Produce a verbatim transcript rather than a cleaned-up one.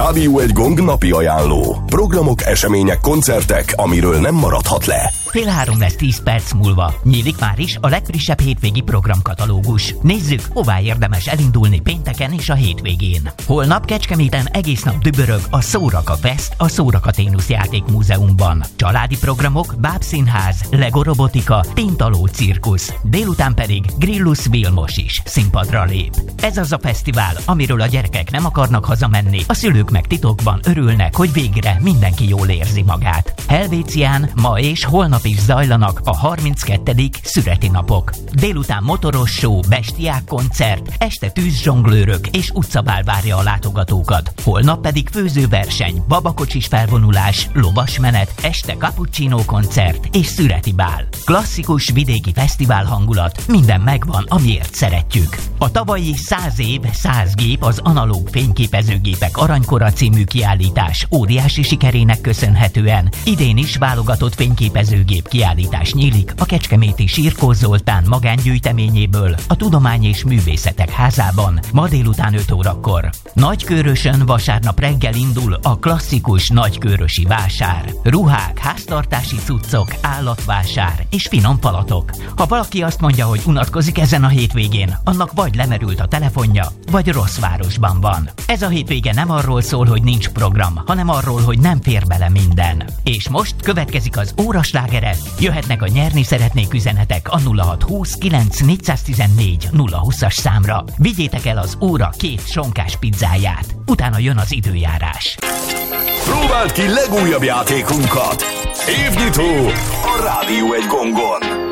Rádió egy Gong napi ajánló. Programok, események, koncertek, amiről nem maradhat le. Fél három lesz tíz perc múlva. Nyílik már is a legfrissebb hétvégi programkatalógus. Nézzük, hová érdemes elindulni pénteken és a hétvégén. Holnap Kecskeméten egész nap dübörög a Szóraka Fest a Szórakaténusz Játékmúzeumban. Családi programok, bábszínház, Lego robotika, Tintaló cirkusz. Délután pedig Grillus Vilmos is színpadra lép. Ez az a fesztivál, amiről a gyerekek nem akarnak hazamenni, a szülők meg titokban örülnek, hogy végre mindenki jól érzi magát. Helvécián ma és holnap is zajlanak a harminckettedik szüreti napok. Délután motoros show, bestiák koncert, este tűzzsonglőrök és utcabál várja a látogatókat. Holnap pedig főzőverseny, babakocsis felvonulás, lovasmenet, este cappuccino koncert és szüreti bál. Klasszikus vidéki fesztivál hangulat, minden megvan, amiért szeretjük. A tavalyi száz év, száz gép az analóg fényképezőgépek aranykora című kiállítás óriási sikerének köszönhetően idén is válogatott fényképezőgép kiállítás nyílik a kecskeméti Sirkó Zoltán magángyűjteményéből a Tudomány és Művészetek Házában ma délután öt órakor. Nagykőrösön vasárnap reggel indul a klasszikus nagykőrösi vásár. Ruhák, háztartási cuccok, állatvásár és finom palatok. Ha valaki azt mondja, hogy unatkozik ezen a hétvégén, annak vagy lemerült a telefonja, vagy rossz városban van. Ez a hétvége nem arról szól, hogy nincs program, hanem arról, hogy nem fér bele minden. És most következik az órasláger. Jöhetnek a nyerni szeretnék üzenetek a nulla hat húsz kilenc négyszáztizennégy nulla húszas számra. Vigyétek el az óra két sonkás pizzáját. Utána jön az időjárás. Próbáld ki legújabb játékunkat! Évnyitó a Rádió egy Gongon!